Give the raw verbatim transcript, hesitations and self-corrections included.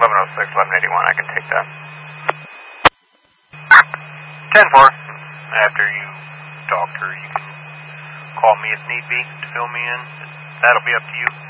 eleven oh six, eleven eighty-one, I can take that. ten four. After you talk to her, you can call me if need be to fill me in. That'll be up to you.